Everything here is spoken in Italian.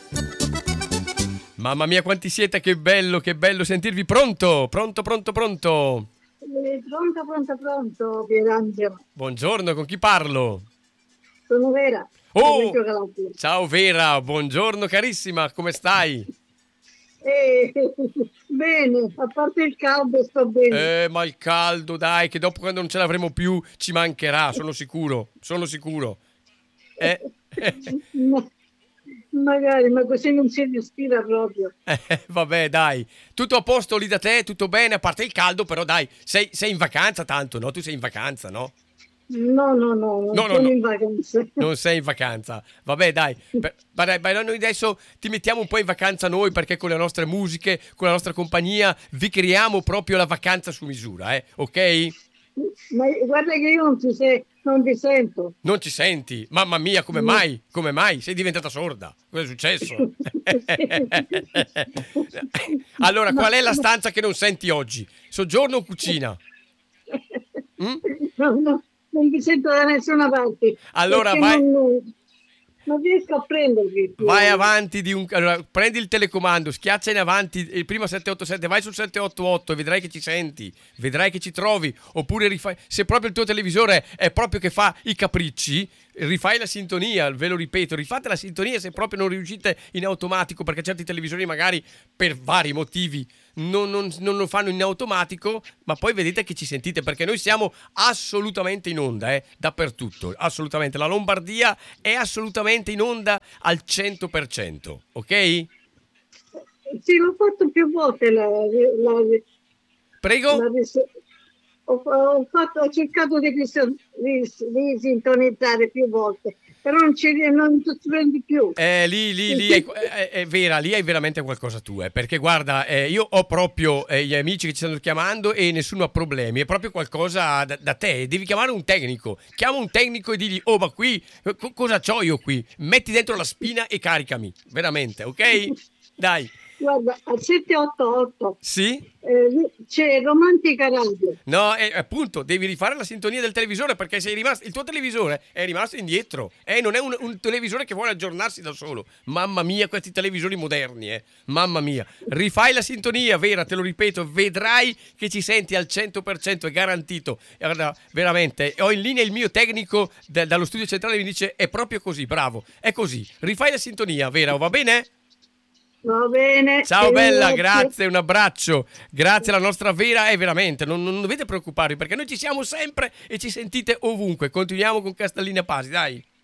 Mamma mia, quanti siete, che bello sentirvi. Pronto, pronto, pronto, pronto. Pronto, pronto, pronto, Pierangelo. Buongiorno, con chi parlo? Sono Vera, da Oh, Reggio Calabria. ciao Vera, buongiorno carissima, come stai? Eh, bene, a parte il caldo sto bene. Ma il caldo, dai, che dopo quando non ce l'avremo più ci mancherà, sono sicuro, sono sicuro. Eh, Ma- magari, ma così non si respira proprio. vabbè, dai, tutto a posto lì da te, tutto bene, a parte il caldo, però dai, sei in vacanza tanto, no? Tu sei in vacanza, no? No, no, no, non No, no, sono no. in vacanza. Non sei in vacanza. Vabbè, dai. Noi adesso ti mettiamo un po' in vacanza noi perché con le nostre musiche, con la nostra compagnia, vi creiamo proprio la vacanza su misura, ok? Ma guarda che io non ti sento. Non ci senti? Mamma mia, come No. mai? Come mai? Sei diventata sorda? Cosa è successo? Allora, Ma, qual è la ma- stanza che non senti oggi? Soggiorno o cucina? Mm? no, no, non ti sento da nessuna parte Allora, perché non riesco a prendervi vai più. avanti allora, prendi il telecomando, schiaccia in avanti il primo 787, vai sul 788 e vedrai che ci senti, vedrai che ci trovi, oppure rifai, se proprio il tuo televisore è proprio che fa i capricci, rifai la sintonia, ve lo ripeto, rifate la sintonia se proprio non riuscite in automatico, perché certi televisori magari per vari motivi non lo fanno in automatico, ma poi vedete che ci sentite, perché noi siamo assolutamente in onda, dappertutto, assolutamente. La Lombardia è assolutamente in onda al 100%, ok? Sì, l'ho fatto più volte Prego? la ris- ho cercato di sintonizzare più volte, però non ci prendi più. Lì è vera, lì hai veramente qualcosa tu, perché guarda, io ho proprio gli amici che ci stanno chiamando e nessuno ha problemi, è proprio qualcosa da te, devi chiamare un tecnico, chiama un tecnico e digli, oh ma qui, cosa c'ho io qui? Metti dentro la spina e caricami, veramente, ok? Dai, Guarda, al 788 sì? c'è Romantica Radio. No, appunto, devi rifare la sintonia del televisore perché sei rimasto, il tuo televisore è rimasto indietro. Non è un televisore che vuole aggiornarsi da solo. Mamma mia, questi televisori moderni, Mamma mia. Rifai la sintonia, Vera, te lo ripeto, vedrai che ci senti al 100%, è garantito. E guarda, veramente, ho in linea il mio tecnico dallo studio centrale e mi dice, è proprio così, bravo, è così. Rifai la sintonia, Vera, va bene? Va bene, Ciao ti bella, ringrazio. grazie, un abbraccio. Grazie alla nostra Vera, è veramente, non dovete preoccuparvi perché noi ci siamo sempre e ci sentite ovunque. Continuiamo con Castellina Pasi, dai.